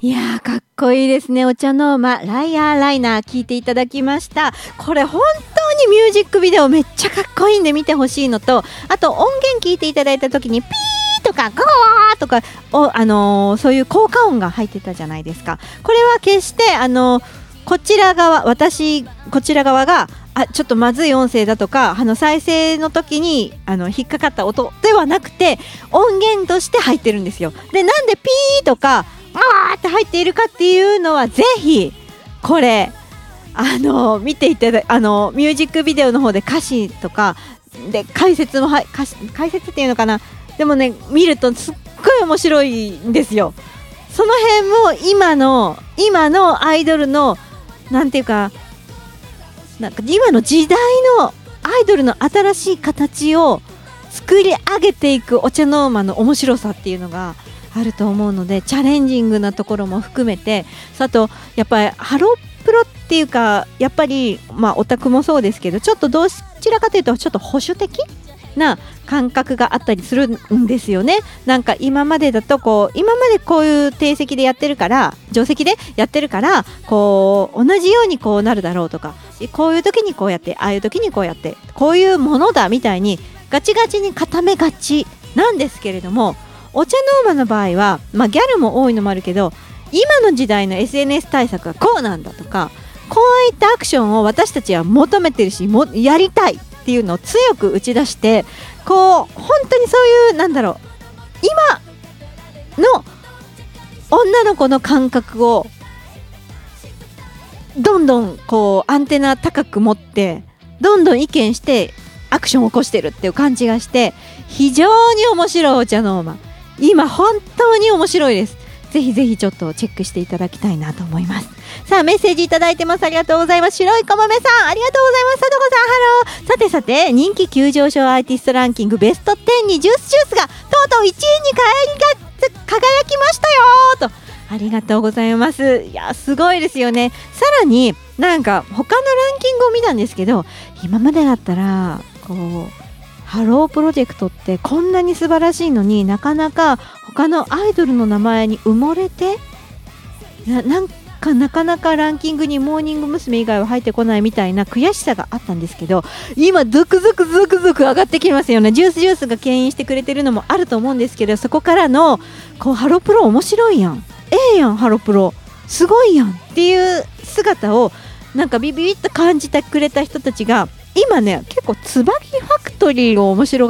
いやーかっこいいですね。お茶の間ライアーライナー聞いていただきました。これ本当にミュージックビデオめっちゃかっこいいんで見てほしいのと、あと音源聞いていただいた時にピーとかゴーとかそういう効果音が入ってたじゃないですか。これは決してこちら側がちょっとまずい音声だとか再生の時に引っかかった音ではなくて、音源として入ってるんですよ。で、なんでピーとかって入っているかっていうのは、ぜひこれ見ていただミュージックビデオの方で歌詞とかで解説っていうのかな、でもね見るとすっごい面白いんですよ。その辺も今のアイドルのなんていうか、なんか今の時代のアイドルの新しい形を作り上げていくお茶の間の面白さっていうのがあると思うので、チャレンジングなところも含めて、あとやっぱりハロプロっていうか、やっぱりオタクもそうですけど、ちょっとどちらかというとちょっと保守的な感覚があったりするんですよね。なんか今までこういう定席でやってるから、定席でやってるからこう同じようにこうなるだろうとか、こういう時にこうやって、ああいう時にこうやって、こういうものだみたいにガチガチに固めがちなんですけれども、お茶の間の場合は、ギャルも多いのもあるけど、今の時代の SNS 対策はこうなんだとか、こういったアクションを私たちは求めてるし、やりたいっていうのを強く打ち出して、こう本当にそういう、なんだろう、今の女の子の感覚をどんどんこうアンテナ高く持って、どんどん意見してアクションを起こしてるっていう感じがして、非常に面白いお茶の間、今本当に面白いです。ぜひぜひちょっとチェックしていただきたいなと思います。さあ、メッセージいただいてます。ありがとうございます。白いかもめさん、ありがとうございます。さとこさん、ハロー。さて人気急上昇アーティストランキングベスト10にジュースがとうとう1位に輝きましたよと、ありがとうございます。いや、すごいですよね。さらになんか他のランキングを見たんですけど、今までだったらこうハロープロジェクトってこんなに素晴らしいのに、なかなか他のアイドルの名前に埋もれて、なかなかランキングにモーニング娘。以外は入ってこないみたいな悔しさがあったんですけど、今ゾクゾク上がってきますよね。ジュースが牽引してくれてるのもあると思うんですけど、そこからのこうハロプロ面白いやん、やん、ハロプロすごいやんっていう姿をなんかビビッと感じてくれた人たちが今ね、結構椿ファクトリーを面白が